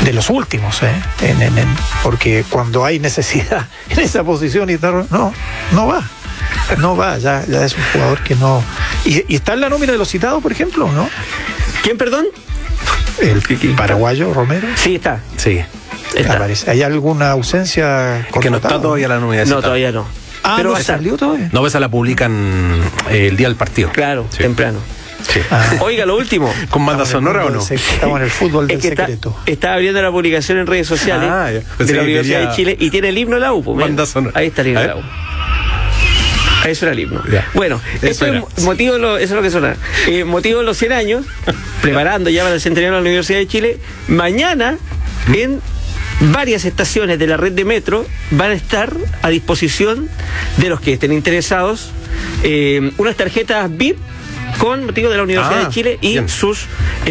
de los últimos, porque cuando hay necesidad en esa posición no va, ya es un jugador que no. Y está en la nómina de los citados, por ejemplo, ¿no? ¿Quién, perdón? El paraguayo Romero. Sí, está. Sí. ¿Hay alguna ausencia? Que no está todavía la nómina de citados. No, todavía no. Pero ¿no salió todavía? No, esa la publican el día del partido. Claro, sí. Temprano. Sí. Oiga, lo último. ¿Con banda sonora o no? Estamos en el fútbol del secreto. Está abriendo la publicación en redes sociales de la Universidad de Chile y tiene el himno de la U. Banda sonora. Ahí está el himno de la U. Ahí suena el himno. Ya. Bueno, eso es motivo eso es lo que suena. Motivo de los 100 años, preparando ya para el centenario de la Universidad de Chile. Mañana, en varias estaciones de la red de metro, van a estar a disposición de los que estén interesados unas tarjetas VIP con motivo de la Universidad de Chile y bien. Sus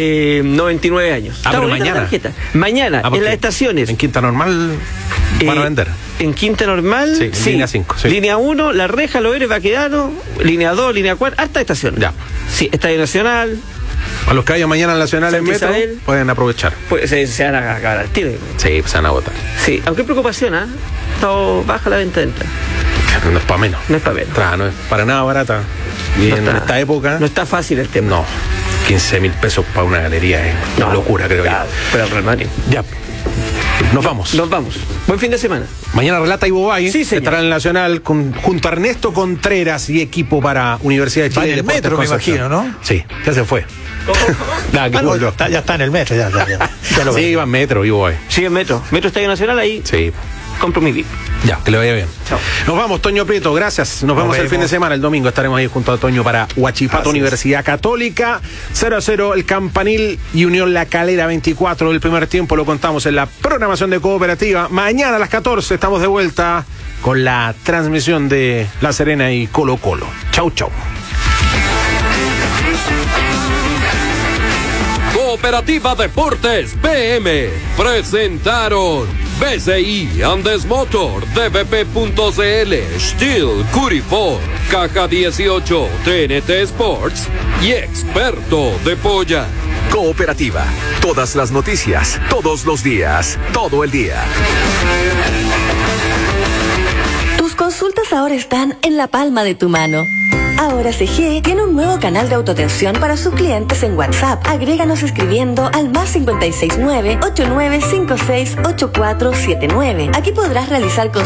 99 años. Pero mañana. Mañana, en las estaciones. ¿En Quinta Normal van a vender? En Quinta Normal, sí. Línea 5. Sí. Línea 1, La Reja, Loeres, Baquedano, Línea 2, Línea 4, hasta estación. Ya. Sí, Estadio Nacional. A los que vayan mañana al Nacional en metro, pueden aprovechar. Pues se van a acabar al tiro. Sí, se van a agotar. Sí, aunque preocupación, ¿ah? Está baja la venta de entrada. No es para menos. No es para menos. No es para nada barata. Y en esta época. No está fácil el tema. No. 15.000 pesos para una galería es una locura, creo yo. Pero el Real Madrid. Ya. Nos vamos. Buen fin de semana. Mañana relata Ivo Valle. Sí, señor. Estará en el Nacional junto a Ernesto Contreras y equipo para Universidad de Chile. Va en el metro, me imagino, ¿no? Sí, ya se fue. Ya está en el metro. Ya lo sí, va en metro, Ivo Valle. Sí, en metro. Metro Estadio Nacional, ahí. Sí. Compro mi VIP. Ya, que le vaya bien. Chao. Nos vamos, Toño Prieto, gracias. Nos vemos el fin de semana. El domingo estaremos ahí junto a Toño para Huachipato Universidad Católica. 0-0 el Campanil y Unión La Calera 24 del primer tiempo. Lo contamos en la programación de Cooperativa. Mañana a las 14 estamos de vuelta con la transmisión de La Serena y Colo Colo. Chau. Cooperativa Deportes BM presentaron BCI Andes Motor, DVP.cl, Steel, Curifor, Caja 18, TNT Sports y Experto de Polla. Cooperativa, todas las noticias, todos los días, todo el día. Tus consultas ahora están en la palma de tu mano. Ahora CG tiene un nuevo canal de autoatención para sus clientes en WhatsApp. Agréganos escribiendo al +569-8956-8479. Aquí podrás realizar consultas